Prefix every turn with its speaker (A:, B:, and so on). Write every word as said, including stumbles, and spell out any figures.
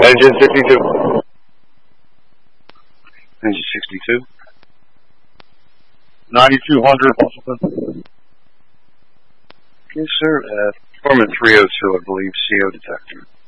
A: Engine sixty-two.
B: Engine sixty-two.
C: ninety-two hundred, Washington.
B: Yes, sir. Uh, Foreman three oh two, I believe, C O detector.